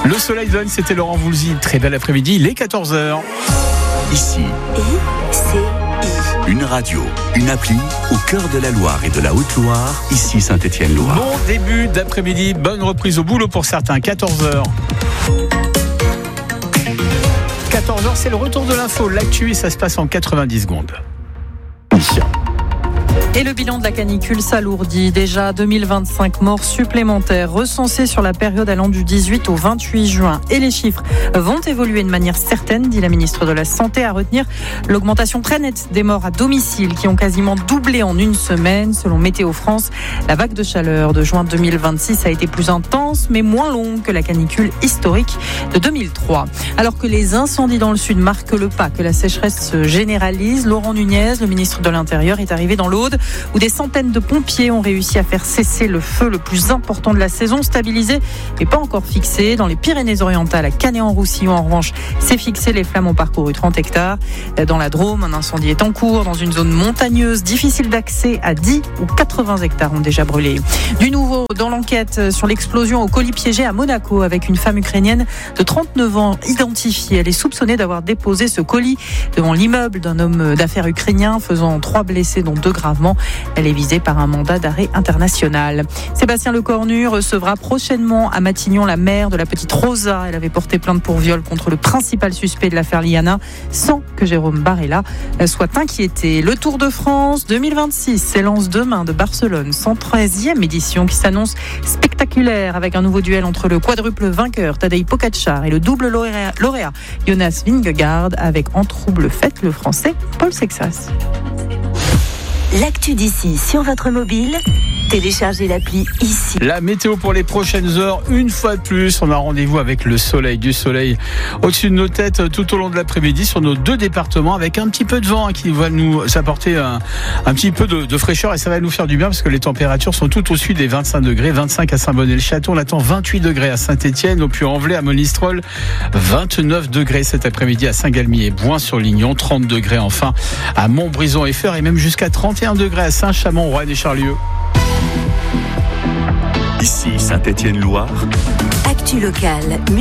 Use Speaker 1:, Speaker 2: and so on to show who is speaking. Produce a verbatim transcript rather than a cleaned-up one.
Speaker 1: Le soleil donne, c'était Laurent Voulzy. Très bel après-midi, il est quatorze heures.
Speaker 2: Ici,
Speaker 3: I C I.
Speaker 2: une radio, une appli au cœur de la Loire et de la Haute-Loire, ici Saint-Étienne-Loire.
Speaker 1: Bon début d'après-midi, bonne reprise au boulot pour certains, quatorze heures. quatorze heures, c'est le retour de l'info, l'actu, et ça se passe en quatre-vingt-dix secondes.
Speaker 4: Et le bilan de la canicule s'alourdit. Déjà deux mille vingt-cinq morts supplémentaires recensées sur la période allant du dix-huit au vingt-huit juin. Et les chiffres vont évoluer de manière certaine, dit la ministre de la Santé. À retenir l'augmentation très nette des morts à domicile qui ont quasiment doublé en une semaine. Selon Météo France, la vague de chaleur de juin deux mille vingt-six a été plus intense mais moins longue que la canicule historique de deux mille trois. Alors que les incendies dans le sud marquent le pas, que la sécheresse se généralise, Laurent Nunez, le ministre de l'Intérieur, est arrivé dans l'Aude où des centaines de pompiers ont réussi à faire cesser le feu le plus important de la saison, stabilisé mais pas encore fixé. Dans les Pyrénées-Orientales, à Canet-en-Roussillon, en revanche, c'est fixé. Les flammes ont parcouru trente hectares. Dans la Drôme, un incendie est en cours dans une zone montagneuse, difficile d'accès. À dix ou quatre-vingts hectares ont déjà brûlé. Du nouveau dans l'enquête sur l'explosion au colis piégé à Monaco avec une femme ukrainienne de trente-neuf ans identifiée. Elle est soupçonnée d'avoir déposé ce colis devant l'immeuble d'un homme d'affaires ukrainien, faisant trois blessés dont deux gravement. Elle est visée par un mandat d'arrêt international. Sébastien Lecornu recevra prochainement à Matignon la mère de la petite Rosa. Elle avait porté plainte pour viol contre le principal suspect de l'affaire Liana sans que Jérôme Barella soit inquiété. Le Tour de France deux mille vingt-six s'élance demain de Barcelone, cent treizième édition qui s'annonce spectaculaire avec un nouveau duel entre le quadruple vainqueur Tadej Pogačar et le double lauréat, lauréat Jonas Vingegaard avec en trouble fête le français Paul Sexas.
Speaker 3: L'actu d'ici sur votre mobile, téléchargez l'appli ici.
Speaker 1: La météo pour les prochaines heures, une fois de plus, on a rendez-vous avec le soleil, du soleil au-dessus de nos têtes tout au long de l'après-midi sur nos deux départements avec un petit peu de vent hein, qui va nous apporter un, un petit peu de, de fraîcheur et ça va nous faire du bien parce que les températures sont tout au-dessus des vingt-cinq degrés, vingt-cinq à Saint-Bonnet-le-Château, on attend vingt-huit degrés à Saint-Étienne, au Puy-en-Velay, à Monistrol, vingt-neuf degrés cet après-midi à Saint-Galmier et Boin-sur-Lignon, trente degrés enfin à Montbrison et Feurs et même jusqu'à trente et un degrés à Saint-Chamond, Roanne et Charlieu.
Speaker 2: Ici Saint-Étienne-Loire.
Speaker 3: Actu locale.